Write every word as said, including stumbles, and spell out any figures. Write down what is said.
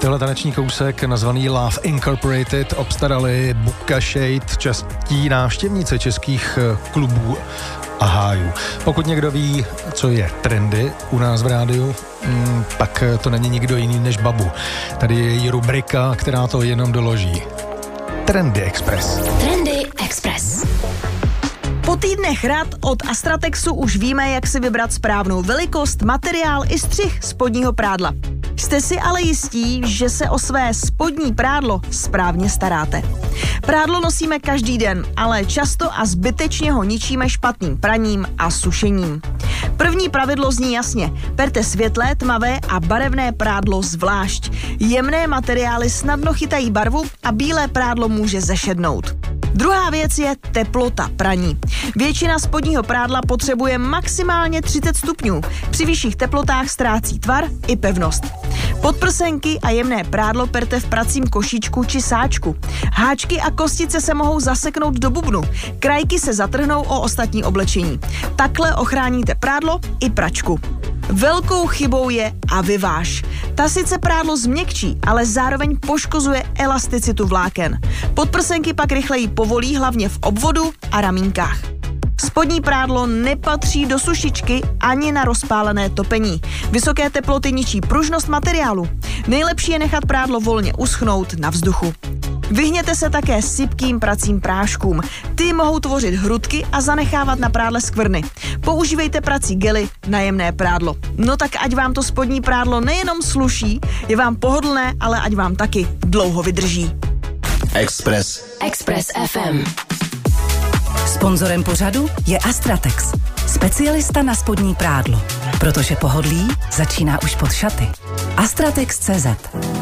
Tohle taneční kousek nazvaný Love Incorporated obstarali Bukka Shade, častí návštěvnice českých klubů a hájů. Pokud někdo ví, co je trendy u nás v rádiu, mm, pak to není nikdo jiný než Babu. Tady je její rubrika, která to jenom doloží. Trendy Express. Trendy Express. Po týdnech rad od Astratexu už víme, jak si vybrat správnou velikost, materiál i střih spodního prádla. Jste si ale jistí, že se o své spodní prádlo správně staráte. Prádlo nosíme každý den, ale často a zbytečně ho ničíme špatným praním a sušením. První pravidlo zní jasně. Perte světlé, tmavé a barevné prádlo zvlášť. Jemné materiály snadno chytají barvu a bílé prádlo může zešednout. Druhá věc je teplota praní. Většina spodního prádla potřebuje maximálně třicet stupňů. Při vyšších teplotách ztrácí tvar i pevnost. Podprsenky a jemné prádlo perte v pracím košíčku či sáčku. Háčky a kostice se mohou zaseknout do bubnu. Krajky se zatrhnou o ostatní oblečení. Takhle ochráníte prádlo i pračku. Velkou chybou je aviváž. Ta sice prádlo změkčí, ale zároveň poškozuje elasticitu vláken. Podprsenky pak rychleji povolí, hlavně v obvodu a ramínkách. Spodní prádlo nepatří do sušičky ani na rozpálené topení. Vysoké teploty ničí pružnost materiálu. Nejlepší je nechat prádlo volně uschnout na vzduchu. Vyhněte se také sypkým pracím práškům. Ty mohou tvořit hrudky a zanechávat na prádle skvrny. Používejte prací gely na jemné prádlo. No tak ať vám to spodní prádlo nejenom sluší, je vám pohodlné, ale ať vám taky dlouho vydrží. Express. Express F M. Sponzorem pořadu je Astratex, specialista na spodní prádlo, protože pohodlí začíná už pod šaty. Astratex tečka cé zet.